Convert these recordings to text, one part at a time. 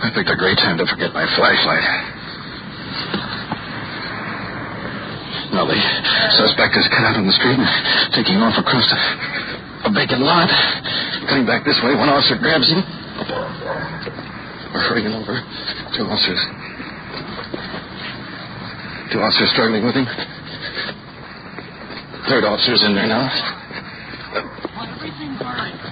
I picked a great time to forget my flashlight. Now the suspect is cut out on the street and taking off across a vacant lot. Cutting back this way, one officer grabs him. We're hurrying over. Two officers struggling with him. Third officer's in there now. Everything's all right.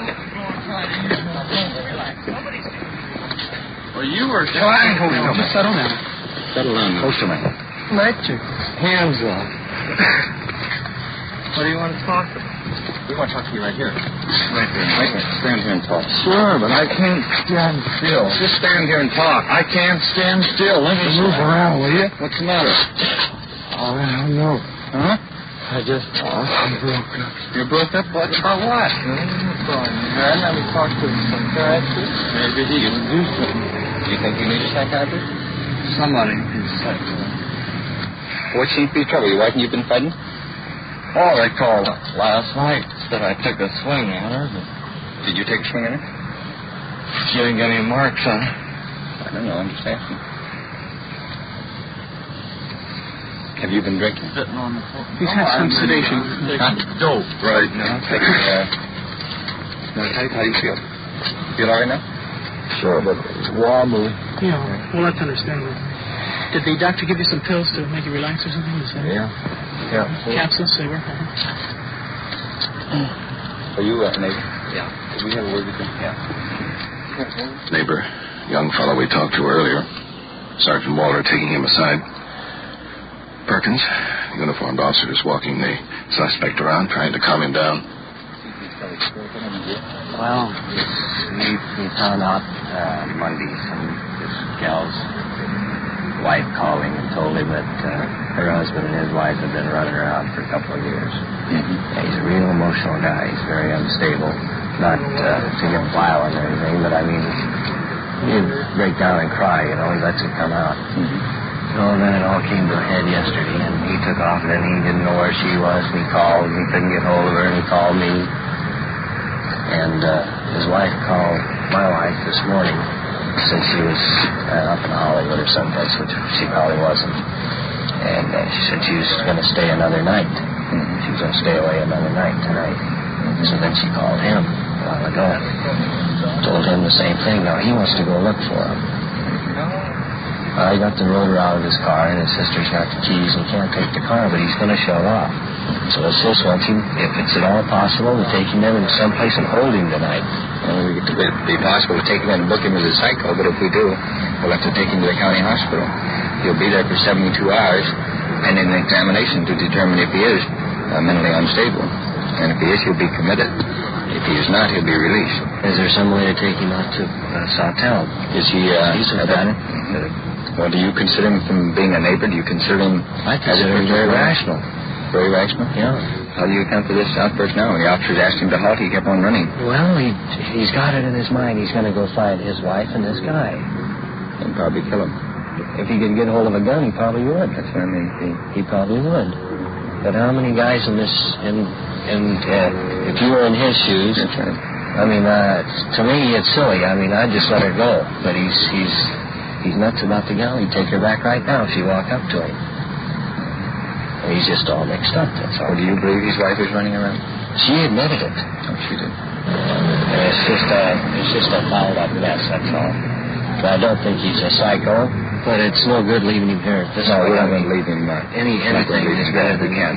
Well, you were... Just settle down. Settle down. Close to me. Let your hands off. What do you want to talk about? We want to talk to you right here. Right there. Right here. Stand here and talk. Sure, but I can't stand still. Just stand here and talk. I can't stand still. Let me move around, will you? What's the matter? Oh, I don't know. Huh? I'm broken up. You broke up? What? About what? Let me talk to some therapist. Maybe he can do something. Do you think you need a psychiatrist? Somebody can say. What seems to be the trouble? Your wife and you've been fighting? Oh, they called last night. Said I took a swing at her, but Did you take a swing at her? she didn't get any marks on it. I don't know. I'm just asking. Have you been drinking? Sitting on the floor. He's had some sedation. Dope right now. How do you feel? Feel all right now? Sure, but it's wobbly. Yeah, well, that's understandable. Did the doctor give you some pills to make you relax or something? Is that Yeah. capsules? They were? Are you a neighbor? Yeah. Did we have a word with you? Yeah. Neighbor, young fellow we talked to earlier. Sergeant Waller taking him aside. Perkins, uniformed officer, is walking the suspect around, trying to calm him down. Well, we found out Monday some this gal's wife called him and told him that her husband and his wife have been running around for a couple of years. Mm-hmm. Yeah, he's a real emotional guy. He's very unstable. Not to get violent or anything, but I mean, he'd break down and cry, you know. He lets it come out. Mm-hmm. So then it all came to a head yesterday, and he took off, and then he didn't know where she was, and he called, and he couldn't get hold of her, and he called me. And his wife called my wife this morning, since she was up in Hollywood or someplace, which she probably wasn't. And she said she was going to stay another night. She was going to stay away another night tonight. So then she called him a while ago. Told him the same thing. Now he wants to go look for him. He got the rotor out of his car, and his sister's got the keys, and he can't take the car, but he's going to show off. So his sis wants him, if it's at all possible, to take him in someplace and hold him tonight. Well, it'd be possible to take him in and book him as a psycho, but if we do, we'll have to take him to the county hospital. He'll be there for 72 hours, and an examination to determine if he is mentally unstable. And if he is, he'll be committed. If he is not, he'll be released. Is there some way to take him out to Sawtell? Is he... He's a veteran. Well, do you consider him from being a neighbor? Do you consider him... I consider him very rational. Very rational? Yeah. How do you account for this outburst now? When the officers asked him to halt, he kept on running. Well, he's got it in his mind. He's going to go find his wife and this guy. And probably kill him. If he could get hold of a gun, he probably would. That's what I mean. He probably would. But how many guys in this... if you were in his shoes... That's right. I mean, to me, it's silly. I mean, I'd just let her go. But he's nuts about the gal. He'd take her back right now if she walked up to him. And he's just all mixed up, that's all. Or do you believe his wife is running around? She admitted it. Oh, she did. And it's just a fouled up mess, that's all. But I don't think he's a psycho, but it's no good leaving him here. No, we're not going to leave him. Anything is better than can.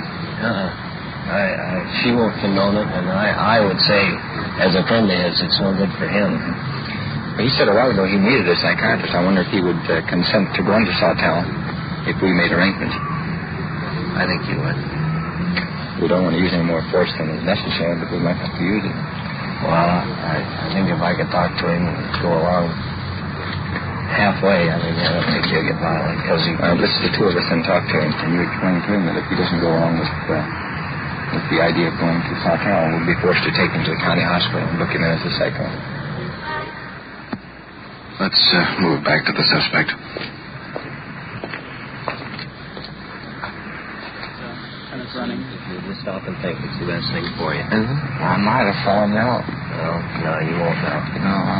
She won't condone it, and I would say, as a friend of his, it's no good for him. He said a while ago he needed a psychiatrist. I wonder if he would consent to go into Sawtell if we made arrangements. I think he would. We don't want to use any more force than is necessary, but we might have to use it. Well, I think if I could talk to him and go along halfway, I mean, I don't think he'll get violent. Because let's the two of us and talk to him, and you explain to him that if he doesn't go along with the idea of going to Sawtell, we'll be forced to take him to the county hospital and book him in as a psycho. Let's move back to the suspect. And it's running. You just stop and think. It's the best thing for you. I might have fallen out. No, you won't now. No.